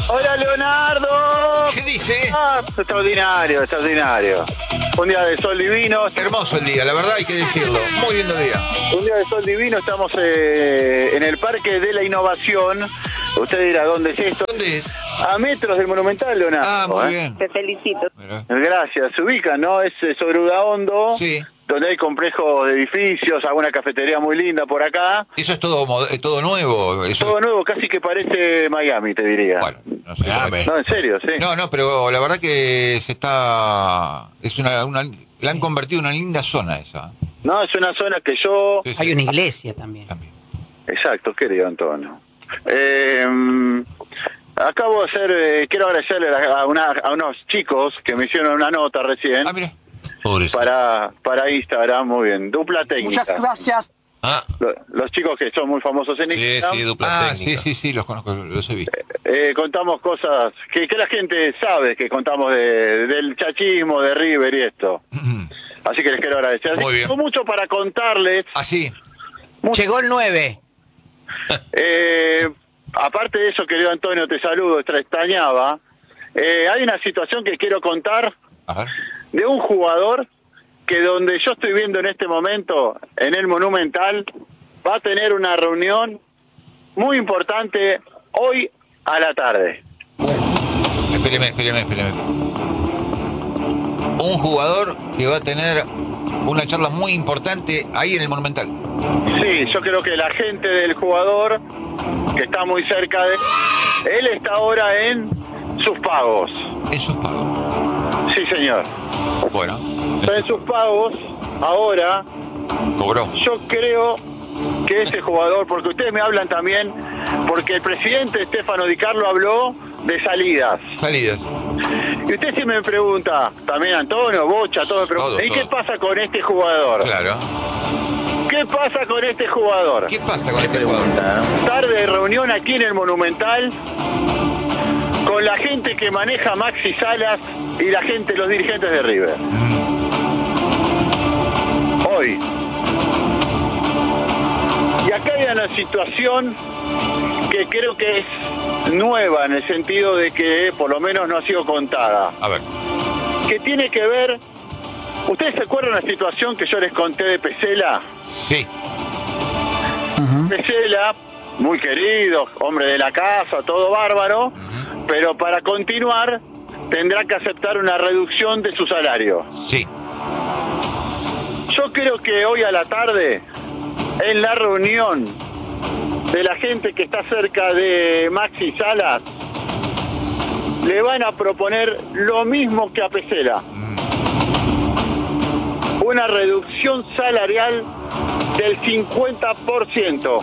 Hola, Leonardo. ¿Qué dice? Extraordinario, extraordinario. Un día de sol divino. Hermoso el día, la verdad hay que decirlo. Muy lindo día. Un día de sol divino. Estamos en el Parque de la Innovación. Usted dirá, ¿dónde es esto? ¿Dónde es? A metros del Monumental, Leonardo. Ah, muy bien. Te felicito. Mirá. Gracias. Se ubica, ¿no? Es sobre Udaondo. Sí. Donde hay complejos de edificios, alguna cafetería muy linda por acá. Eso es todo nuevo. Eso... Todo nuevo, casi que parece Miami, te diría. Bueno, no sé. No, en serio, sí. No, pero la verdad que se está... la han convertido en una linda zona esa. No, es una zona que yo... Sí, sí. Hay una iglesia también. Exacto, querido Antonio. Acabo de hacer, quiero agradecerle a unos chicos que me hicieron una nota recién. Ah, mira. Para Instagram, muy bien. Dupla técnica. Muchas gracias. Los chicos que son muy famosos en Instagram. dupla técnica. Sí, los conozco, los he visto. Contamos cosas que la gente sabe que contamos del chachismo, de River y esto. Así que les quiero agradecer. Muy bien. Tengo mucho para contarles. Así. Llegó el 9. Aparte de eso, querido Antonio, te saludo, te extrañaba. Hay una situación que quiero contar A ver. de un jugador que donde yo estoy viendo en este momento, en el Monumental, va a tener una reunión muy importante hoy a la tarde. Espéreme. Un jugador que va a tener una charla muy importante ahí en el Monumental. Sí, yo creo que la gente del jugador, que está muy cerca de él, está ahora en sus pagos. En sus pagos. Sí, señor. Bueno. Está en sus pagos ahora. Cobró. Yo creo que ese jugador, porque ustedes me hablan también, porque el presidente Stefano Di Carlo habló de salidas. Salidas. Y usted sí me pregunta, también Antonio, Bocha, todo me pregunta, Todo, ¿y qué todo. pasa con este jugador? Claro. ¿Qué pasa con este jugador? ¿Qué pasa con este jugador? Tarde de reunión aquí en el Monumental con la gente que maneja Maxi Salas y la gente, los dirigentes de River. Hoy. Y acá hay una situación que creo que es nueva en el sentido de que por lo menos no ha sido contada. A ver. Que tiene que ver... ¿Ustedes se acuerdan de la situación que yo les conté de Pesela? Sí. Pesela, muy querido, hombre de la casa, todo bárbaro, pero para continuar tendrá que aceptar una reducción de su salario. Sí. Yo creo que hoy a la tarde, en la reunión de la gente que está cerca de Maxi Salas, le van a proponer lo mismo que a Pesela. Una reducción salarial del 50%.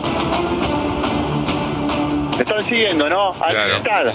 ¿Me están siguiendo, no? Al Claro. estar.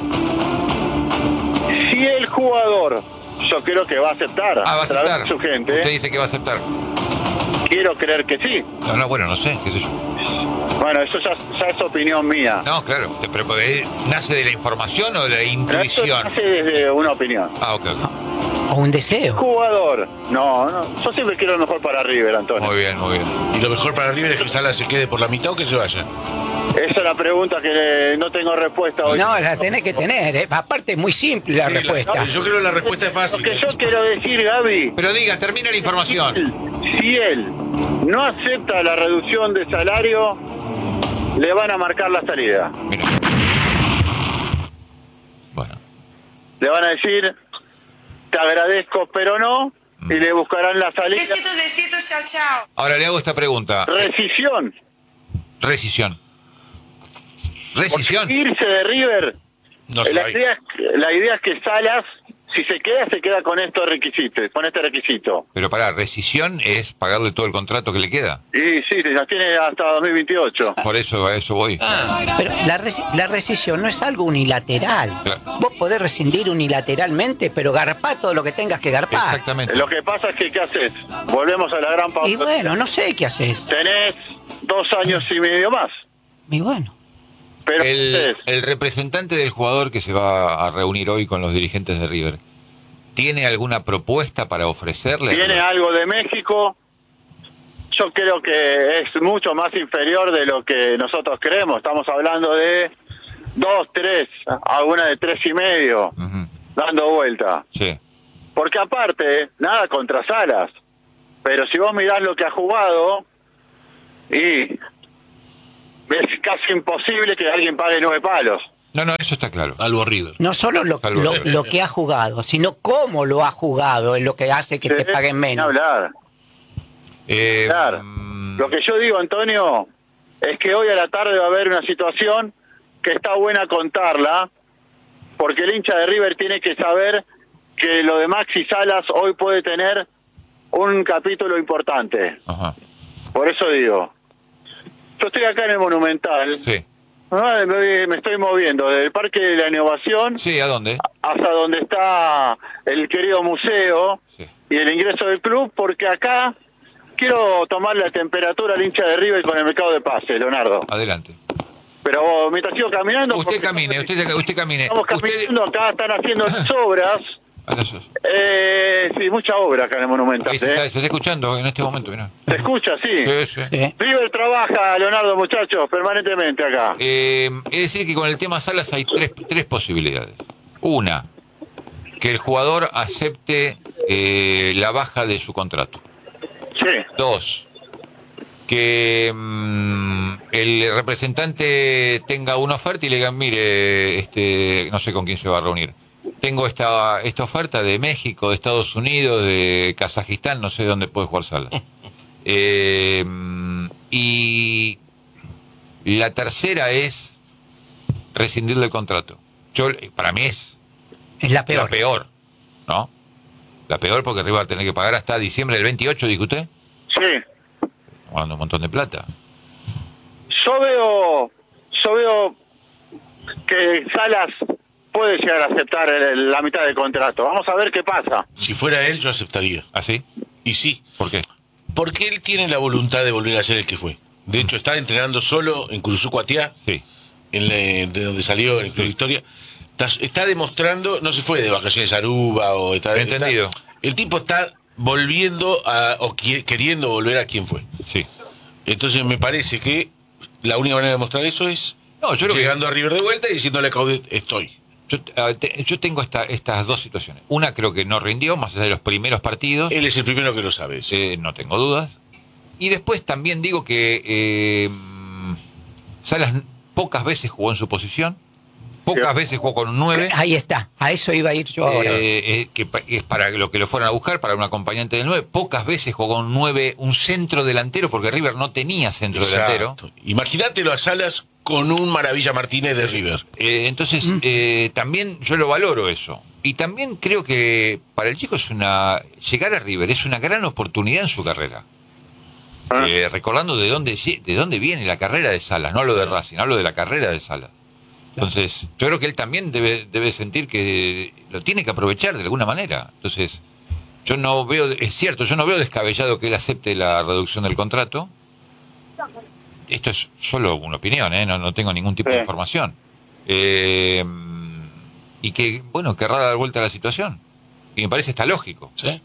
Si el jugador, yo creo que va a aceptar, Ah, va a a través aceptar. de su gente, Usted dice que va a aceptar. quiero creer que sí. No, bueno, no sé, qué sé yo. Bueno, eso ya es opinión mía. No, claro. Pero ¿nace de la información o de la Pero esto intuición? nace desde una opinión. Ok. O un deseo. Jugador, no, yo siempre quiero lo mejor para River, Antonio. Muy bien. ¿Y lo mejor para River es que Sala se quede por la mitad o que se vaya? Esa es la pregunta que no tengo respuesta hoy. No, la tenés que tener, ¿eh? Aparte es muy simple la Sí, respuesta. yo creo que la respuesta es Lo fácil. que yo quiero decir, Gaby, Pero diga, termina la información. si él no acepta la reducción de salario, le van a marcar la salida. Mira. Bueno. Le van a decir, te agradezco, pero no, y le buscarán la salida. Besitos, chao. Ahora le hago esta pregunta. Rescisión. Rescisión. Rescisión. Porque irse de River, No se va a ir. la idea es que Salas, si se queda con estos requisitos, con este requisito. Pero para rescisión es pagarle todo el contrato que le queda. Y sí, ya tiene hasta 2028. Por eso, a eso voy. Pero la rescisión no es algo unilateral. Claro. Vos podés rescindir unilateralmente, pero garpá todo lo que tengas que garpar. Exactamente. Lo que pasa es que, ¿qué haces? Volvemos a la gran pausa. Y bueno, no sé qué haces. Tenés 2 años y medio más. Y bueno. Pero El representante del jugador que se va a reunir hoy con los dirigentes de River, ¿tiene alguna propuesta para ofrecerle? tiene algo de México. Yo creo que es mucho más inferior de lo que nosotros creemos. Estamos hablando de 2, 3, alguna de 3,5, Ujú. dando vuelta. Sí. Porque aparte, nada contra Salas, pero si vos mirás lo que ha jugado, y es casi imposible que alguien pague 9 palos. No, eso está claro. Algo River. No solo Salvo River. lo que ha jugado, sino cómo lo ha jugado es lo que hace que te paguen Ni menos. hablar. Claro. Lo que yo digo, Antonio, es que hoy a la tarde va a haber una situación que está buena contarla, porque el hincha de River tiene que saber que lo de Maxi Salas hoy puede tener un capítulo importante. Ajá. Por eso digo, yo estoy acá en el Monumental, Sí. me estoy moviendo desde el Parque de la Innovación Sí, ¿a dónde? hasta donde está el querido museo Sí. y el ingreso del club, porque acá quiero tomar la temperatura al hincha de River con el mercado de pase, Leonardo. Adelante. Pero mientras sigo caminando... Usted porque camine, usted camine. Estamos caminando, acá están haciendo las obras. Sí, mucha obra acá en el Monumental. Ahí se está escuchando en este momento, mirá. ¿Se escucha? Sí. Sí. Sí. River trabaja, Leonardo, muchachos, permanentemente acá. Es decir que con el tema Salas hay tres posibilidades. Una, que el jugador acepte la baja de su contrato. Sí. Dos, que el representante tenga una oferta y le digan, mire, no sé con quién se va a reunir. Tengo esta oferta de México, de Estados Unidos, de Kazajistán, no sé dónde puede jugar Salas. Y la tercera es rescindirle el contrato. Para mí es Es la peor. la peor, ¿no? La peor porque River va a tener que pagar hasta diciembre del 28, dijo usted. Sí. Jugando un montón de plata. Yo veo que Salas puede llegar a aceptar la mitad del contrato. Vamos a ver qué pasa. Si fuera él, yo aceptaría. ¿Así? Y sí, ¿Por qué? porque él tiene la voluntad de volver a ser el que fue. De hecho, está entrenando solo en Curuzú Cuatiá, Sí. de donde salió en Club Victoria. Está demostrando, no se fue de vacaciones a Aruba o Entendido. el tipo está volviendo queriendo volver a quien fue. Sí. Entonces me parece que la única manera de demostrar eso es No, yo creo que- llegando a River de vuelta y diciéndole a Caudet, estoy. Yo tengo estas dos situaciones. Una, creo que no rindió, más allá de los primeros partidos. Él es el primero que lo sabe. eso. No tengo dudas. Y después también digo que Salas pocas veces jugó en su posición. Pocas veces jugó con un 9. Ahí está, a eso iba a ir yo ahora. Que es para lo que lo fueran a buscar, para un acompañante del 9. Pocas veces jugó con un 9, un centro delantero, porque River no tenía centro delantero. Exacto. Imagínatelo a Salas con un Maravilla Martínez de River. Entonces, también yo lo valoro eso. Y también creo que para el chico llegar a River es una gran oportunidad en su carrera. Recordando de dónde viene la carrera de Salas, no hablo de Racing, hablo de la carrera de Salas. Entonces, yo creo que él también debe sentir que lo tiene que aprovechar de alguna manera. Entonces, yo no veo descabellado que él acepte la reducción del contrato. Esto es solo una opinión, no tengo ningún tipo de información. Y que, bueno, querrá dar vuelta a la situación. Y me parece está lógico. ¿Sí?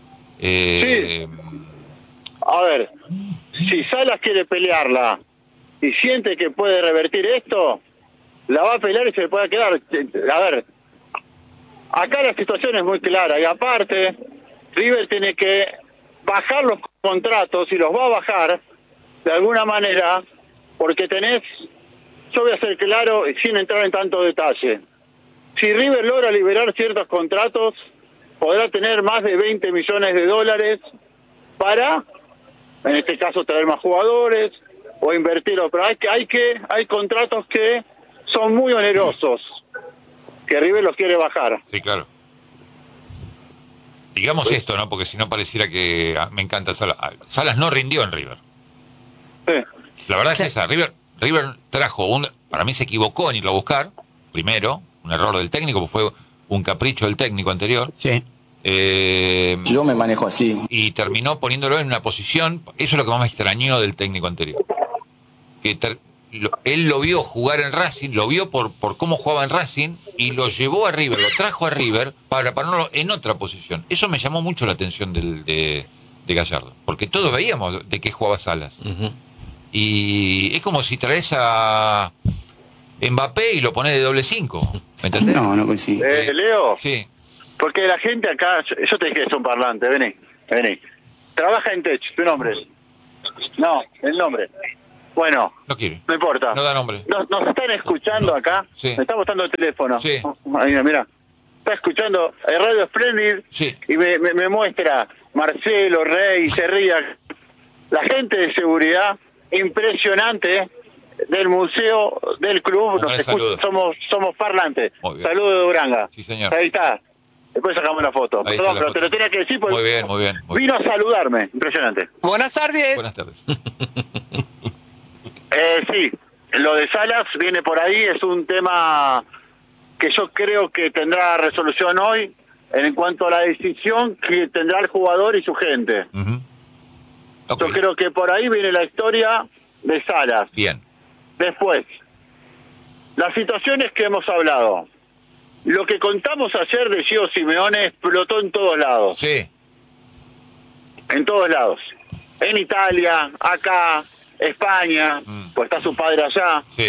Sí. A ver, si Salas quiere pelearla y siente que puede revertir esto, la va a pelear y se le puede quedar. A ver, acá la situación es muy clara y aparte River tiene que bajar los contratos y los va a bajar de alguna manera porque yo voy a ser claro y sin entrar en tanto detalle. Si River logra liberar ciertos contratos, podrá tener más de 20 millones de dólares para, en este caso, traer más jugadores o invertir. Pero hay contratos que son muy onerosos, que River los quiere bajar. Sí, claro. Digamos esto, ¿no? Porque si no pareciera que me encanta Salas. Salas no rindió en River. Sí. La verdad es esa. River trajo para mí se equivocó en irlo a buscar. Primero, un error del técnico, porque fue un capricho del técnico anterior. Sí. Yo me manejo así. Y terminó poniéndolo en una posición. Eso es lo que más me extrañó del técnico anterior. Que él lo vio jugar en Racing, lo vio por cómo jugaba en Racing y lo llevó a River, lo trajo a River para ponerlo en otra posición. Eso me llamó mucho la atención de Gallardo, porque todos veíamos de qué jugaba Salas. Uh-huh. Y es como si traes a Mbappé y lo ponés de doble 5. ¿Me entendés? No, no coincido. Leo, Sí. porque la gente acá, yo te dije que es un parlante, vení. Trabaja en Tech, tu nombre. No, el nombre. Bueno, No quiere. no importa. No da nombre. Nos están escuchando acá. Sí. Me está mostrando el teléfono. Sí. Mira. Está escuchando el Radio Splendid. Sí. Y me muestra Marcelo, Rey, Serría. La gente de seguridad, impresionante, del museo, del club. Nos escucha, somos parlantes. Saludos de Duranga. Sí, señor. Ahí está. Después sacamos la foto. Ahí Perdón, está la pero foto. te lo tenía que decir porque Muy bien, muy bien. vino a saludarme. Impresionante. Buenas tardes. Buenas tardes. Sí, lo de Salas viene por ahí, es un tema que yo creo que tendrá resolución hoy en cuanto a la decisión que tendrá el jugador y su gente. Ujú. Ok. Yo creo que por ahí viene la historia de Salas. Bien. Después, las situaciones que hemos hablado. Lo que contamos ayer de Gio Simeone explotó en todos lados. Sí. En todos lados. En Italia, acá, España, pues está su padre allá. Sí.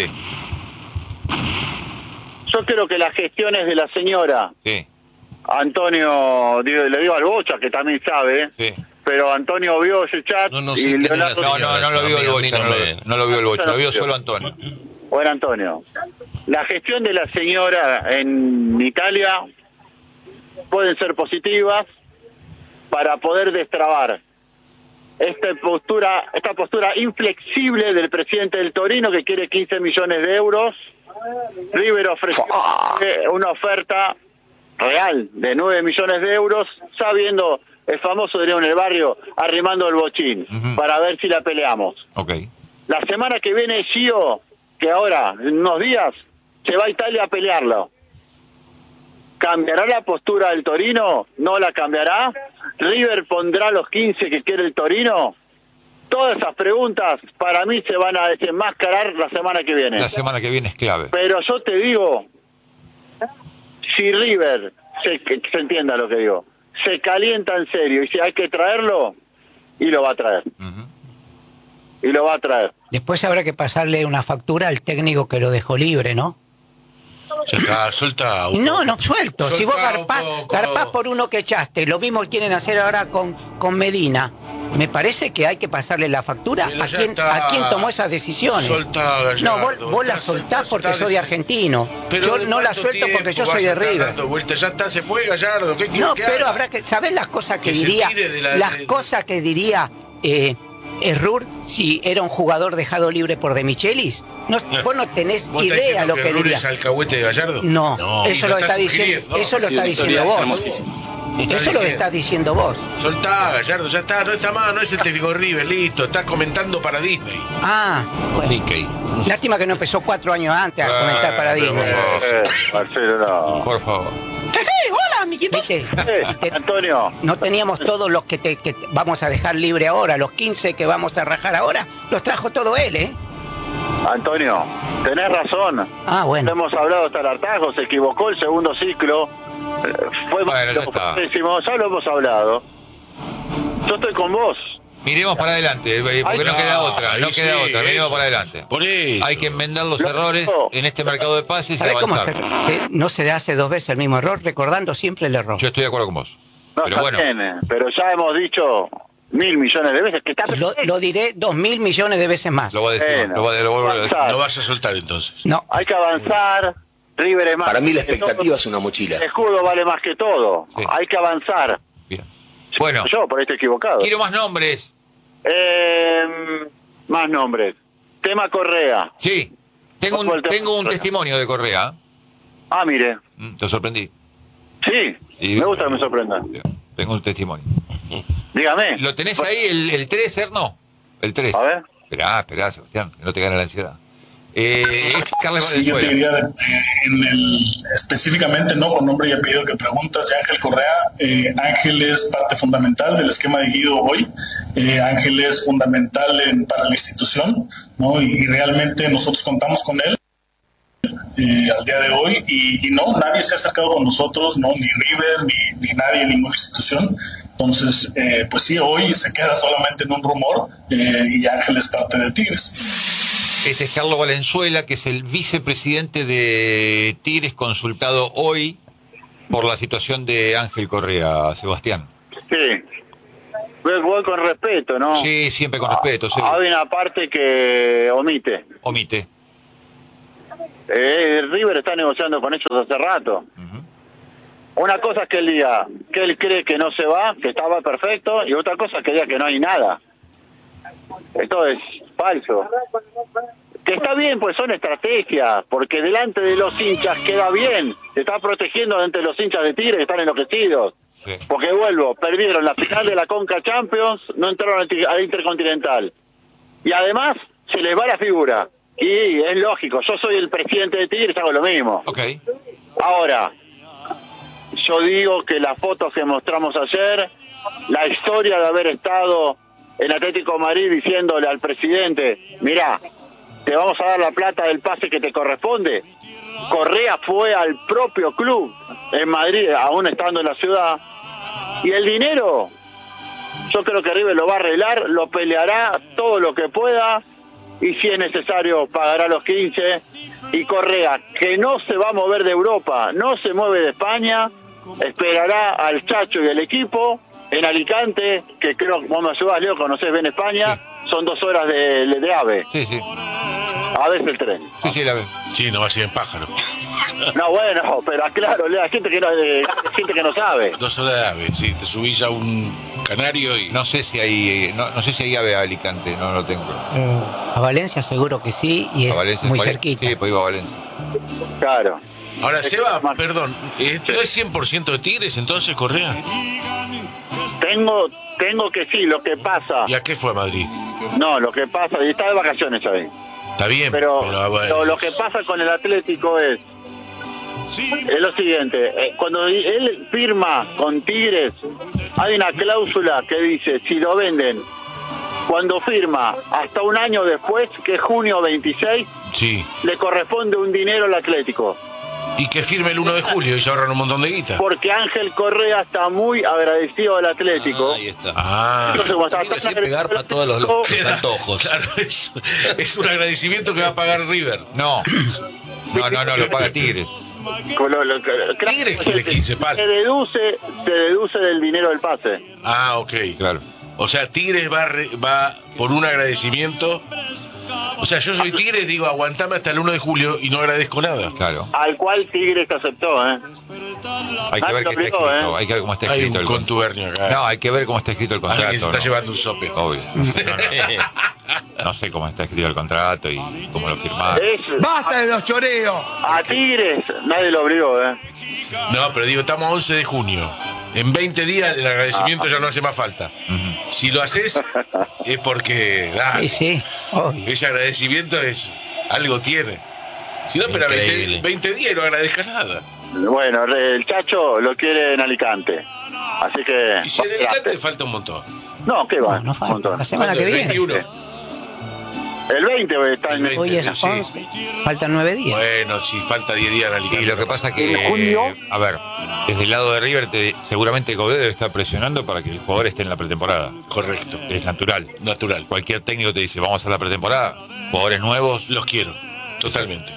Yo creo que las gestiones de la señora Sí. Antonio, le digo al Bocha, que también sabe, Sí. pero Antonio vio ese chat No sé y quién es Leonardo... la señora. No lo vio el A mí Bocha, no lo vio el Bocha, lo vio solo Antonio. Bueno, Antonio, la gestión de la señora en Italia pueden ser positivas para poder destrabar esta postura inflexible del presidente del Torino que quiere 15 millones de euros. River ofreció una oferta real de 9 millones de euros, sabiendo el famoso diría en el barrio, arrimando el bochín, para ver si la peleamos. Ok. La semana que viene Gio, que ahora, en unos días, se va a Italia a pelearlo. ¿Cambiará la postura del Torino? ¿No la cambiará? ¿River pondrá los 15 que quiere el Torino? Todas esas preguntas para mí se van a desenmascarar la semana que viene. La semana que viene es clave. Pero yo te digo, si River, se entienda lo que digo, se calienta en serio y si hay que traerlo, y lo va a traer. Y lo va a traer. Después habrá que pasarle una factura al técnico que lo dejó libre, ¿no? Ya está, suelta. No, suelto. Si vos Soltá garpás por uno que echaste, lo mismo quieren hacer ahora con Medina. Me parece que hay que pasarle la factura Pero a ya quien está. tomó esas decisiones. Soltá, Gallardo. No, vos la soltás porque soy de argentino. Pero Yo ¿de no la cuánto suelto porque yo tiempo soy de vas a estar River. dando vueltas? Ya está, se fue Gallardo. ¿Qué No, que pero haga? habrá que saber las cosas que Que se diría, tire de la- las de- cosas que diría Errur si era un jugador dejado libre por De Michelis. No, vos no tenés ¿Vos estás idea diciendo lo que Rulli diría. es alcahuete de Gallardo? No, eso lo está diciendo, eso lo Sí, está una diciendo historia vos. hermosísima. Eso lo estás diciendo vos. Soltá, Gallardo, ya está, no está más, no es el técnico de River, listo, está comentando para Disney. Ah, bueno. Nikkei. Lástima que no empezó 4 años antes a comentar para pero Disney. Marcelo, no. Por favor. ¿Viste? Antonio, No teníamos todos los que vamos a dejar libre ahora, los 15 que vamos a rajar ahora, los trajo todo él, ¿eh? Antonio, tenés razón. Ah, bueno. Hemos hablado hasta el hartazgo, se equivocó el segundo ciclo. Fue Bueno, ya malo, está. fue pésimo, ya lo hemos hablado. Yo estoy con vos. Miremos para adelante, porque Ay, no queda otra, ahí no queda sí, otra, miremos eso. para adelante. Por eso. Hay que enmendar los Lo- errores en este mercado de pases y ¿Sabés cómo avanzar. no se hace 2 veces el mismo error? Recordando siempre el error. Yo estoy de acuerdo con vos. No, Pero está bueno, bien, pero ya hemos dicho 1.000 millones de veces que está Lo diré 2.000 millones de veces más. lo voy a decir, Bueno, lo vuelvo a decir. avanzar. No vas a soltar entonces. No, Hay que avanzar. River es más. Para mí la que todo. expectativa es una mochila. El escudo vale más que todo. Sí. Hay que avanzar. Bien. Bueno, Yo, por ahí estoy equivocado. quiero más nombres. Más nombres. Tema Correa. Sí, tengo ¿Cuál te- un testimonio de Correa. Ah, mire. Te sorprendí. Sí, Y- me gusta que me sorprenda. Tengo un testimonio. Dígame. ¿Lo tenés ahí, el 3, Erno? El 3. A ver. Esperá, Sebastián, que no te gane la ansiedad. Es Carles Sí, yo te Valenzuela. diría específicamente, no con nombre y apellido que preguntas, de Ángel Correa. Ángel es parte fundamental del esquema de Guido hoy. Ángel es fundamental para la institución, ¿no? Y realmente nosotros contamos con él al día de hoy y no, nadie se ha acercado con nosotros, no, ni River, ni nadie, ninguna institución. Entonces, pues sí, hoy se queda solamente en un rumor y Ángel es parte de Tigres. Este es Carlos Valenzuela, que es el vicepresidente de Tigres, consultado hoy por la situación de Ángel Correa, Sebastián. Sí. Voy con respeto, ¿no? Sí, siempre con respeto. Sí. Hay una parte que omite. Omite. River está negociando con ellos hace rato. Una cosa es que él diga que él cree que no se va, que estaba perfecto, y otra cosa es que diga que no hay nada. Esto es falso. Que está bien, pues son estrategias, porque delante de los hinchas queda bien. Se está protegiendo delante de los hinchas de Tigre que están enloquecidos. Sí. Porque vuelvo, perdieron la final de la Conca Champions, no entraron al Intercontinental. Y además se les va la figura. Y es lógico, yo soy el presidente de Tigres, hago lo mismo. Ok. Ahora, yo digo que las fotos que mostramos ayer, la historia de haber estado en Atlético de Madrid diciéndole al presidente, mirá, te vamos a dar la plata del pase que te corresponde. Correa fue al propio club en Madrid, aún estando en la ciudad, y el dinero, yo creo que River lo va a arreglar, lo peleará todo lo que pueda, y si es necesario pagará los 15, y Correa, que no se va a mover de Europa, no se mueve de España, esperará al Chacho y el equipo en Alicante, que creo que vos me ayudás, Leo, conocés bien España, sí. Son 2 horas de AVE. Sí, sí. AVE es el tren. Sí, sí, la veo. Sí, no va a ser en pájaro. No, bueno, pero claro, Leo, hay gente que no sabe. 2 horas de AVE, sí, te subís a un canario y... No sé si hay, no sé si hay AVE a Alicante, no lo tengo. A Valencia seguro que sí, y es Valencia, muy cerquita. Sí, pues iba a Valencia. Claro. Ahora, Seba, perdón, ¿no es 100% de Tigres entonces, Correa? Tengo que sí, lo que pasa... ¿Y a qué fue a Madrid? No, lo que pasa, y está de vacaciones ahí. Está bien, pero bueno, lo que pasa con el Atlético es lo siguiente, cuando él firma con Tigres, hay una cláusula que dice, si lo venden, cuando firma hasta un año después, que es junio 26, sí, le corresponde un dinero al Atlético. Y que firme el 1 de julio y se ahorran un montón de guita. Porque Ángel Correa está muy agradecido al Atlético. Ahí está. Entonces, Tiene que pegar para todos los antojos. Claro, es un agradecimiento que va a pagar River. No, lo paga Tigres. Tigres quiere 15 palos. Se deduce del dinero del pase. Ah, ok. Claro. O sea, Tigres va por un agradecimiento. O sea, yo soy Tigres, digo, aguantame hasta el 1 de julio y no agradezco nada. Claro. Al cual Tigres aceptó, ¿eh? Hay que ver qué está escrito, hay que ver cómo está escrito. Hay un contubernio acá. No, hay que ver cómo está escrito el contrato. Alguien se está llevando un sope. Obvio. No sé cómo está escrito el contrato y cómo lo firmaron. ¡Basta de los choreos! A Tigres nadie lo obligó, ¿eh? No, pero digo, estamos a 11 de junio. En 20 días el agradecimiento ya no hace más falta. Si lo haces, es porque... sí, obvio. Ese agradecimiento algo tiene. Si no, espera 20 días y no agradezcas nada. Bueno, el Chacho lo quiere en Alicante. Así que... Y si en Alicante falta un montón. No, ¿qué va? No falta. La semana que viene. 21. El 20 está en... Hoy es 11. Faltan 9 días. Bueno, si falta 10 días en Alicante. Y lo que pasa que... ¿En junio? A ver, desde el lado de River, seguramente Godet debe estar presionando para que el jugador esté en la pretemporada. Correcto. Es natural. Natural. Cualquier técnico te dice, vamos a la pretemporada, jugadores nuevos. Los quiero, totalmente.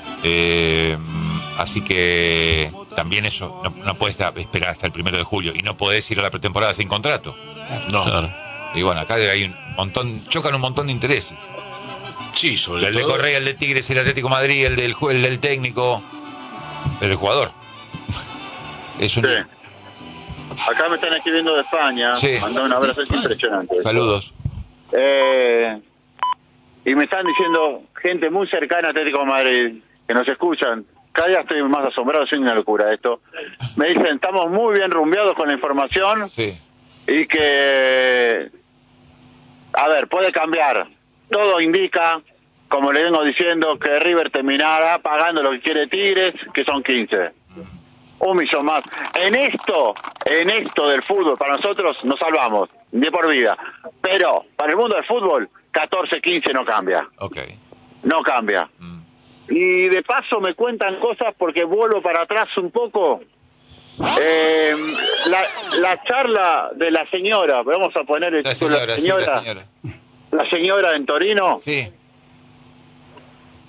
Así que también eso, no puedes esperar hasta el 1 de julio y no podés ir a la pretemporada sin contrato. No. Claro. Y bueno, acá hay un montón, chocan un montón de intereses. Sí, sobre el todo. El de Correa, el de Tigres, el Atlético de Madrid, el del técnico, el del jugador. Es un... Sí. Acá me están escribiendo de España. Sí. Mandó un abrazo, es impresionante. Saludos. Y me están diciendo gente muy cercana a Atlético de Madrid, que nos escuchan. Cada día estoy más asombrado, es una locura esto. Me dicen, estamos muy bien rumbeados con la información. Sí. Y que, a ver, puede cambiar. Todo indica, como le vengo diciendo, que River terminará pagando lo que quiere Tigres, que son 15. 1 millón más. En esto del fútbol, para nosotros nos salvamos de por vida. Pero para el mundo del fútbol, 14, 15 no cambia. Ok. No cambia. Y de paso me cuentan cosas porque vuelvo para atrás un poco. La charla de la señora, vamos a poner el título, la señora en Torino. Sí.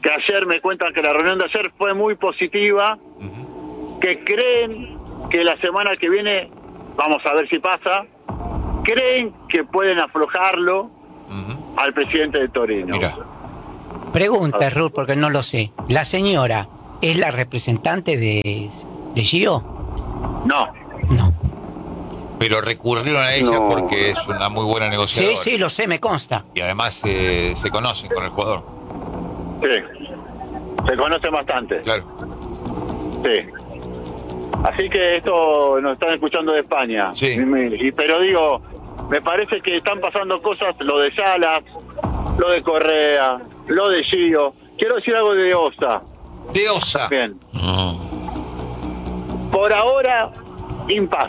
que ayer me cuentan que la reunión de ayer fue muy positiva, que creen que la semana que viene, vamos a ver si pasa, creen que pueden aflojarlo al presidente de Torino. Mira. Pregunta, Ruth, porque no lo sé. ¿La señora es la representante de Gio? No. No. Pero recurrieron a ella porque es una muy buena negociadora. Sí, lo sé, me consta. Y además se conocen con el jugador. Sí. Se conocen bastante. Claro. Sí. Así que esto nos están escuchando de España. Sí. Pero digo, me parece que están pasando cosas, lo de Salas, lo de Correa, lo de Gio. Quiero decir algo de Osa. De Osa. Bien. Por ahora, impas.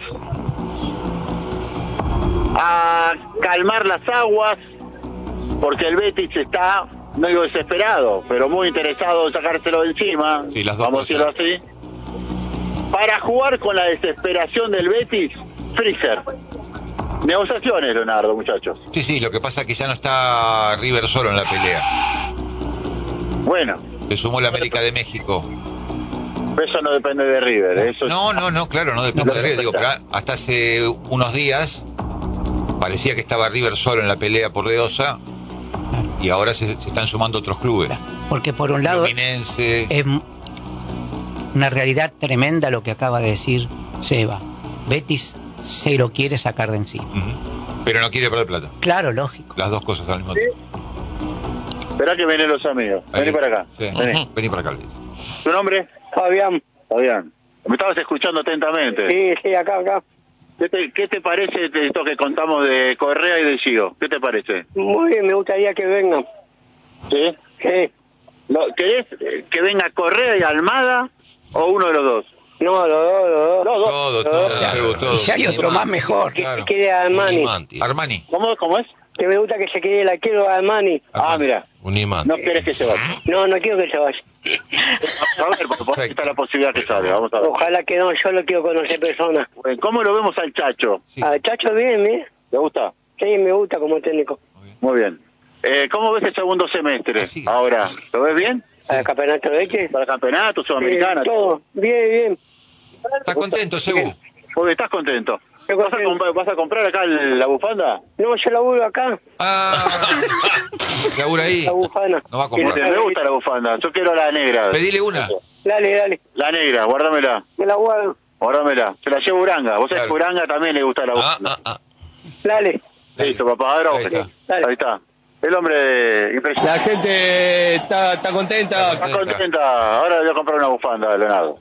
A calmar las aguas, porque el Betis está, no digo desesperado, pero muy interesado en sacárselo de encima, Sí, las dos vamos a decirlo cosas. así. Para jugar con la desesperación del Betis, Freezer. Negociaciones, Leonardo, muchachos. Sí, lo que pasa es que ya no está River solo en la pelea. Bueno, Se sumó la América de México. eso no depende de River. Eso No, claro, no depende de River. Digo, pero hasta hace unos días parecía que estaba River solo en la pelea por De Osa y ahora se están sumando otros clubes. Porque por un lado Fluminense. es una realidad tremenda lo que acaba de decir Seba. Betis se lo quiere sacar de encima. Pero no quiere perder plata. Claro, lógico. Las dos cosas al mismo tiempo. Esperá que vienen los amigos. Ahí. Vení para acá. Sí. Vení para acá, Luis. ¿Tu nombre? Fabián. Fabián. Me estabas escuchando atentamente. Sí, acá. ¿Qué te parece de esto que contamos de Correa y de Gio? ¿Qué te parece? Muy bien, me gustaría que vengan. ¿Sí? Sí. ¿Querés que venga Correa y Almada o uno de los dos? No, los dos. Todo. Y si hay otro más mejor. Que se quede Armani. Armani. ¿Cómo es? Que me gusta que se quede el arquero Armani. Ah, mira. Un imán. No querés que se vaya. No quiero que se vaya. Vamos a ver, porque por ahí está la posibilidad que sale. Vamos a ver. Ojalá que no, yo lo quiero conocer persona. Bueno, ¿cómo lo vemos al Chacho? Sí. Al Chacho bien, ¿eh? ¿Te gusta? Sí, me gusta como técnico. Muy bien. ¿Cómo ves el segundo semestre? Sí. Ahora, ¿lo ves bien? ¿Al campeonato de qué? ¿Para el campeonato, sudamericana? Todo. Bien. ¿Estás contento, Sebu? Porque estás contento. ¿Vas a comprar acá la bufanda? No, yo laburo acá, Labura ahí. la bufana. No va a Me comprar. gusta la bufanda. Yo quiero la negra. Pedile una. Dale. La negra, guárdamela. Me la guardo. Guárdamela. Se la llevo Uranga. Vos sabés Claro. que Uranga también le gusta la bufanda. Dale. Listo, papá. Ahora Ahí está. Dale. Ahí está. El hombre impresionante. La gente está contenta. Está contenta. Ahora le voy a comprar una bufanda, Leonardo.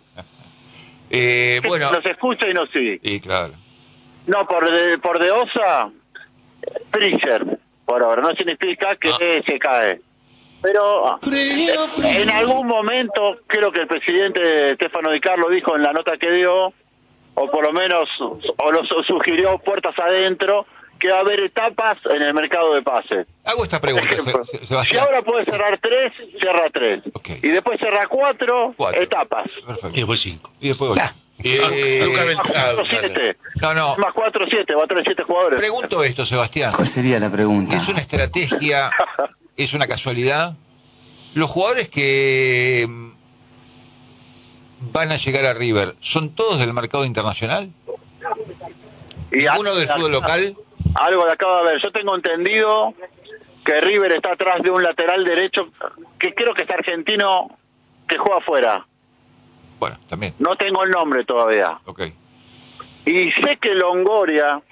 Bueno. Nos escucha y nos sigue. Sí, claro. No, por de Osa, Freezer. Por ahora. No significa que se cae. Pero en algún momento, creo que el presidente Stefano Di Carlo dijo en la nota que dio, o por lo menos, o lo sugirió puertas adentro, que va a haber etapas en el mercado de pases. Hago esta pregunta, Por ejemplo, Se- si Sebastián. ahora puede cerrar 3, cierra 3. Ok. Y después cerra 4 Cuatro. etapas. Perfecto. Y después 5. Y después voy. Lucas Más Beltrán. 4-7. No. Más 4-7, va a tener 7 jugadores. Pregunto esto, Sebastián. ¿Cuál sería la pregunta? ¿Es una estrategia? ¿Es una casualidad? Los jugadores que van a llegar a River, ¿son todos del mercado internacional? Y ¿Uno del fútbol local? Algo de acabo de ver. Yo tengo entendido que River está atrás de un lateral derecho que creo que es argentino que juega afuera. Bueno, también. No tengo el nombre todavía. Ok. Y sé que Longoria,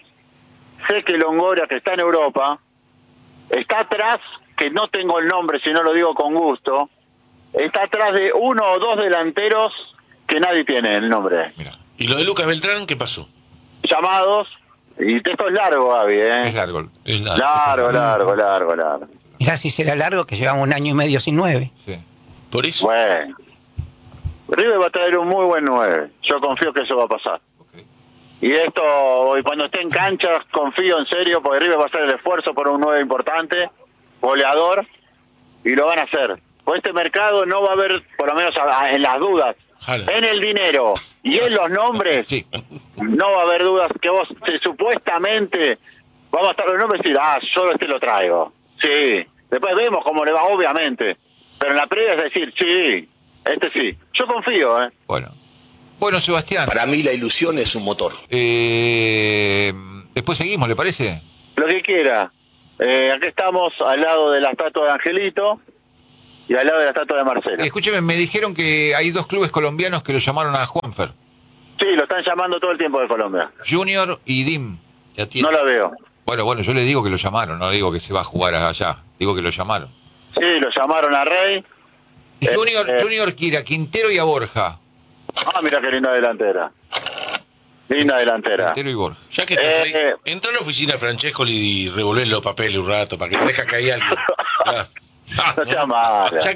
que está en Europa, está atrás, que no tengo el nombre si no lo digo con gusto, está atrás de uno o dos delanteros que nadie tiene el nombre. Mira, ¿Y lo de Lucas Beltrán qué pasó? Llamados, y esto es largo, Gaby, es largo. Es la... Largo. Mirá si será largo que llevamos 1 año y medio sin 9. Sí. Por eso. Bueno, River va a traer un muy buen 9. Yo confío que eso va a pasar. Ok. Y esto, y cuando esté en cancha, confío en serio, porque River va a hacer el esfuerzo por un 9 importante, goleador, y lo van a hacer. Por este mercado no va a haber, por lo menos en las dudas, Jala. en el dinero y en los nombres, Sí. no va a haber dudas que vos, supuestamente, vamos a estar los nombres y decir, yo lo traigo. Sí, después vemos cómo le va, obviamente. Pero en la previa es decir, sí, sí. Yo confío, ¿eh? Bueno, Sebastián. Para mí la ilusión es un motor. Después seguimos, ¿le parece? Lo que quiera. Aquí estamos al lado de la estatua de Angelito y al lado de la estatua de Marcelo. Escúcheme, me dijeron que hay 2 clubes colombianos que lo llamaron a Juanfer. Sí, lo están llamando todo el tiempo de Colombia. Junior y DIM. No lo veo. Bueno, yo le digo que lo llamaron, no digo que se va a jugar allá. Digo que lo llamaron. Sí, lo llamaron a Rey. Junior quiere a Quintero y a Borja. Ah, mira qué linda delantera. Linda delantera. Quintero y Borja. Ya que estás ahí, entra a la oficina de Francescoli y revolver los papeles un rato para que te deja que hay alguien. No sea mala.